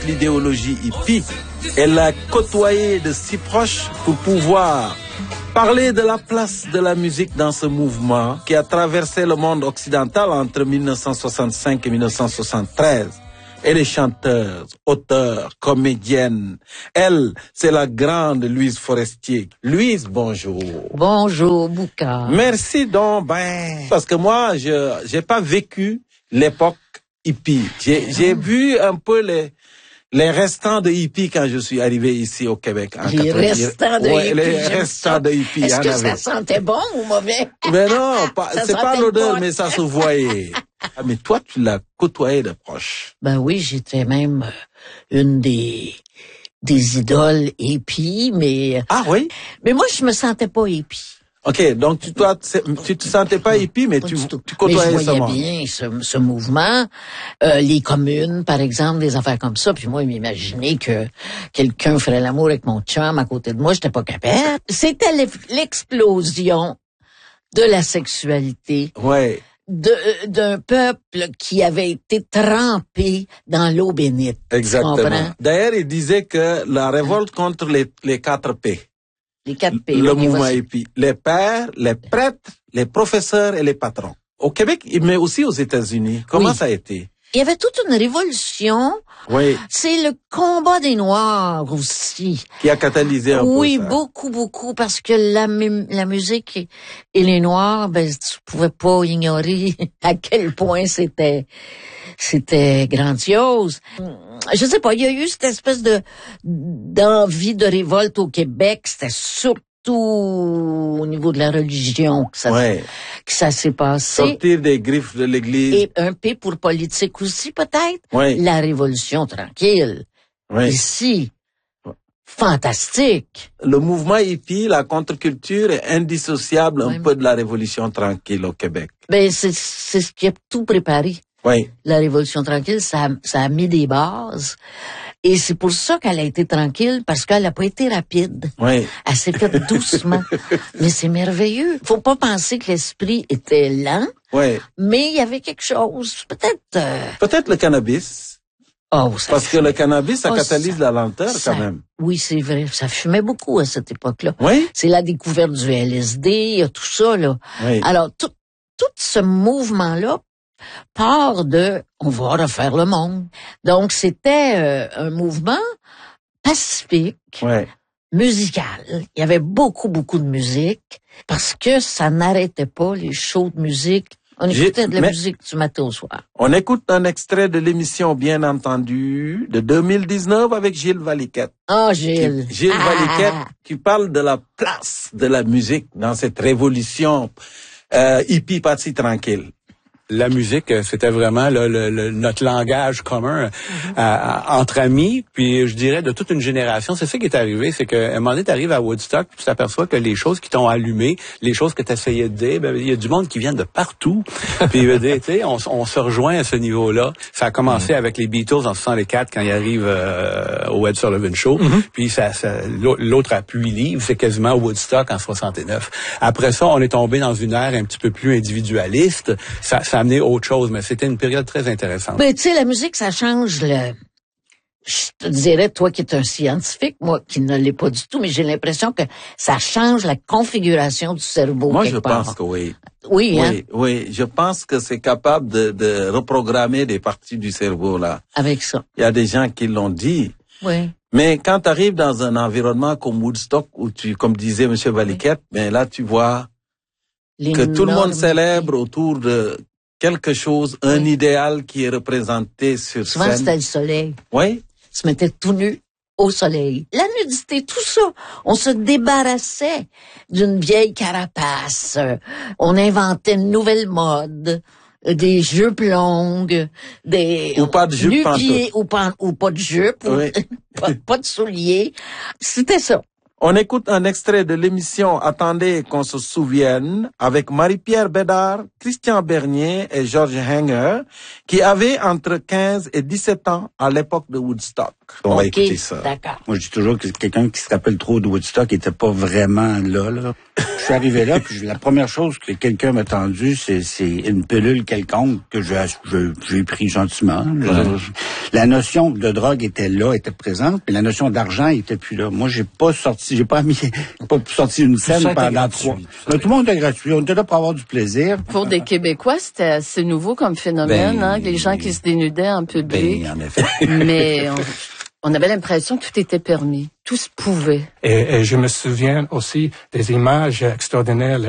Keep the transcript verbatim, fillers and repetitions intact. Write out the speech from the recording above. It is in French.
l'idéologie hippie. Elle l'a côtoyé de si proche pour pouvoir parler de la place de la musique dans ce mouvement qui a traversé le monde occidental entre mille neuf cent soixante-cinq et mille neuf cent soixante-treize. Elle est chanteuse, auteure, comédienne. Elle, c'est la grande Louise Forestier. Louise, bonjour. Bonjour, Bouka. Merci donc, ben, parce que moi, je j'ai pas vécu l'époque hippie. J'ai j'ai vu un peu les les restants de hippie quand je suis arrivé ici au Québec. En les restants de ouais, hippie. Les restants de hippie. Est-ce que avait. Ça sentait bon ou mauvais? Mais non, pas, c'est pas l'odeur, mais ça se voyait. Ah, mais toi, tu l'as côtoyé de proche. Ben oui, j'étais même une des des idoles hippies, mais... Ah oui? Mais moi, je me sentais pas hippie. OK, donc tu toi tu te sentais pas hippie, mais tu, tu côtoyais ça. Mais je voyais bien ce, ce mouvement, euh, les communes, par exemple, des affaires comme ça. Puis moi, m'imaginer que quelqu'un ferait l'amour avec mon chum à côté de moi, j'étais pas capable. C'était l'explosion de la sexualité. Ouais. De, d'un peuple qui avait été trempé dans l'eau bénite. Exactement. D'ailleurs, il disait que la révolte contre les, les quatre P. Les quatre P. Le mouvement hippie. Les pères, les prêtres, les professeurs et les patrons. Au Québec, mais aussi aux États-Unis. Comment oui. ça a été? Il y avait toute une révolution. Oui. C'est le combat des Noirs aussi. Qui a catalysé un oui, peu ça. Oui, beaucoup, beaucoup, parce que la, la musique et, et les Noirs, ben, tu pouvais pas ignorer à quel point c'était, c'était grandiose. Je sais pas, il y a eu cette espèce de, d'envie de révolte au Québec, c'était surtout au niveau de la religion que ça, ouais. que ça s'est passé. Sortir des griffes de l'Église. Et un peu pour politique aussi, peut-être. Ouais. La Révolution tranquille. Ouais. Ici. Fantastique. Le mouvement hippie, la contre-culture est indissociable ouais. un peu de la Révolution tranquille au Québec. Ben, c'est, c'est ce qui a tout préparé. Oui. La Révolution tranquille, ça, ça a mis des bases. Et c'est pour ça qu'elle a été tranquille, parce qu'elle n'a pas été rapide. Oui. Elle s'est faite doucement. Mais c'est merveilleux. Faut pas penser que l'esprit était lent. Oui. Mais il y avait quelque chose, peut-être... Euh... Peut-être le cannabis. Oh, ça Parce fume. que le cannabis, ça oh, catalyse ça, la lenteur ça, quand même. Oui, c'est vrai. Ça fumait beaucoup à cette époque-là. Oui. C'est la découverte du L S D, tout ça, là. Oui. Alors, tout, tout ce mouvement-là part de « on va refaire le monde ». Donc, c'était euh, un mouvement pacifique, ouais. musical. Il y avait beaucoup, beaucoup de musique parce que ça n'arrêtait pas les shows de musique. On écoutait J'ai, de la musique du matin au soir. On écoute un extrait de l'émission, bien entendu, de deux mille dix-neuf avec Gilles Valiquette. Ah, oh, Gilles. Qui, Gilles ah. Valiquette qui parle de la place de la musique dans cette révolution euh, hippie partie tranquille. La musique, c'était vraiment là, le, le, notre langage commun mm-hmm. à, à, entre amis, puis je dirais de toute une génération. C'est ça qui est arrivé, c'est qu'à un moment donné, tu arrives à Woodstock, tu t'aperçois que les choses qui t'ont allumé, les choses que tu essayais de dire, ben il y a du monde qui vient de partout. Puis tu sais, on, on se rejoint à ce niveau-là. Ça a commencé mm-hmm. avec les Beatles en soixante-quatre quand ils arrivent euh, au Ed Sullivan Show. Mm-hmm. Puis ça, ça, l'autre appui livre, c'est quasiment Woodstock en soixante-neuf. Après ça, on est tombé dans une ère un petit peu plus individualiste. Ça, ça amené autre chose, mais c'était une période très intéressante. Ben, tu sais, la musique, ça change le... Je te dirais, toi qui es un scientifique, moi qui ne l'ai pas du tout, mais j'ai l'impression que ça change la configuration du cerveau. Moi, je part. pense que oui. Oui, hein? Oui, oui. Je pense que c'est capable de, de reprogrammer des parties du cerveau, là. Avec ça. Il y a des gens qui l'ont dit. Oui. Mais quand tu arrives dans un environnement comme Woodstock, où tu, comme disait M. Valiquette, oui. ben là, tu vois Les que tout le monde célèbre autour de quelque chose, oui. un idéal qui est représenté sur Souvent, scène. Souvent, c'était le soleil. Oui. Tu se mettais tout nu au soleil. La nudité, tout ça. On se débarrassait d'une vieille carapace. On inventait une nouvelle mode. Des jupes longues, des... Ou pas de jupe nu-pieds, ou pas, ou pas de jupe, oui. ou pas, pas de souliers. C'était ça. On écoute un extrait de l'émission Attendez qu'on se souvienne avec Marie-Pierre Bédard, Christian Bernier et George Hanger qui avaient entre quinze et dix-sept ans à l'époque de Woodstock. On va Ok, écouter ça. d'accord. Moi, je dis toujours que quelqu'un qui se rappelle trop de Woodstock était pas vraiment là, là. Je suis arrivé là, puis la première chose que quelqu'un m'a tendu, c'est, c'est une pilule quelconque que j'ai, je, j'ai pris gentiment. Ouais. La notion de drogue était là, était présente, mais la notion d'argent était plus là. Moi, j'ai pas sorti, j'ai pas mis, pas sorti une scène pendant trois. Mais tout le monde était gratuit. On était là pour avoir du plaisir. Pour des Québécois, c'était assez nouveau comme phénomène, ben, hein, les gens qui se dénudaient en public. Ben, en effet. Mais on, on avait l'impression que tout était permis, tout se pouvait. Et, et je me souviens aussi des images extraordinaires.